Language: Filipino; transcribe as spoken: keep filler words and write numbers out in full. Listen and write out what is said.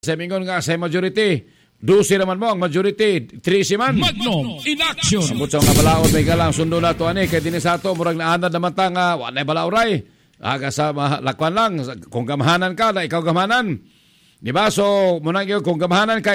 Sa mingon nga sa majority, dusi naman mo ang majority, three si man. Magnum in action. Ambot sa mga balaod may galang sundo na to ani kay dinhi sa ato murag naanad naman ta nga wa nay balawray. Aga sa lakwan lang kung gamahanan ka na ikaw gamahanan. Di ba? So, muna kung gamahanan ka